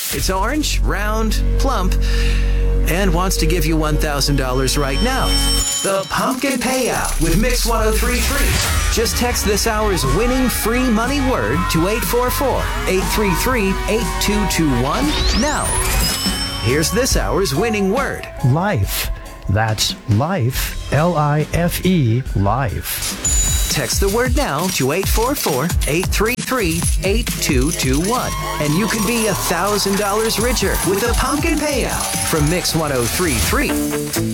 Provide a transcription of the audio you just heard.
It's orange, round, plump, and wants to give you $1,000 right now. The Pumpkin Payout with Mix 1033. Just text this hour's winning free money word to 844-833-8221 now. Here's this hour's winning word. Life. That's life, L-I-F-E, life. Text the word now to 844-833-8221. And you could be $1,000 richer with the Pumpkin Payout from Mix 1033.